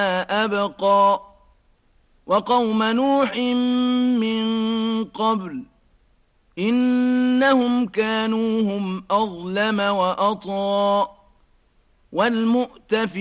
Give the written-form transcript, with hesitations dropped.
أبقى وقوم نوح من قبل إنهم كانوا هم أظلم وأطغى والمؤتفكات